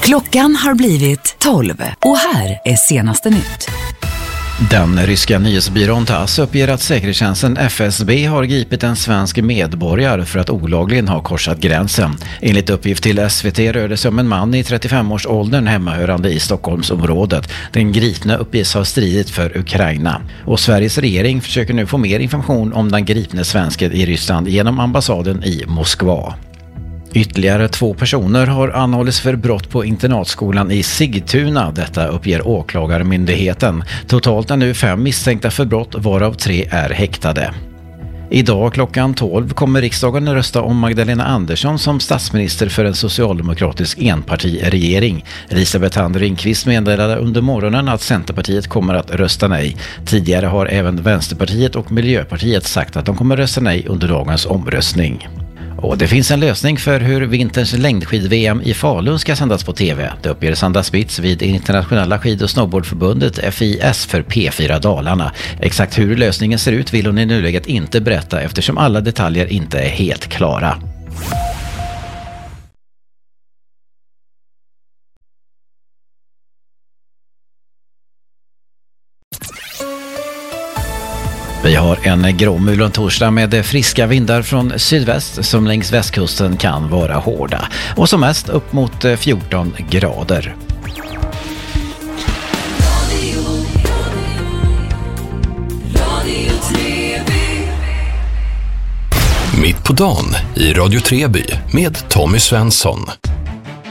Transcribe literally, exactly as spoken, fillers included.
Klockan har blivit tolv och här är senaste nytt. Den ryska nyhetsbyrån Tass uppger att säkerhetstjänsten F S B har gripit en svensk medborgare för att olagligen ha korsat gränsen. Enligt uppgift till S V T rör det sig om en man i trettiofem-årsåldern hemmahörande i Stockholmsområdet. Den gripna uppges ha stridit för Ukraina. Och Sveriges regering försöker nu få mer information om den gripne svensken i Ryssland genom ambassaden i Moskva. Ytterligare två personer har anhållits för brott på internatskolan i Sigtuna. Detta uppger åklagarmyndigheten. Totalt är nu fem misstänkta för brott, varav tre är häktade. Idag klockan tolv kommer riksdagen att rösta om Magdalena Andersson som statsminister för en socialdemokratisk enpartiregering. Elisabeth Hand Ringqvist meddelade under morgonen att Centerpartiet kommer att rösta nej. Tidigare har även Vänsterpartiet och Miljöpartiet sagt att de kommer rösta nej under dagens omröstning. Och det finns en lösning för hur vinterns längdskid-V M i Falun ska sändas på tv. Det uppger Sandra Spitz vid Internationella skid- och snowboardförbundet F I S för P fyra Dalarna. Exakt hur lösningen ser ut vill hon i nuläget inte berätta eftersom alla detaljer inte är helt klara. Vi har en gråmulen torsdag med friska vindar från sydväst som längs västkusten kan vara hårda. Och som mest upp mot fjorton grader. Mitt på dagen i Radio Treby med Tommy Svensson.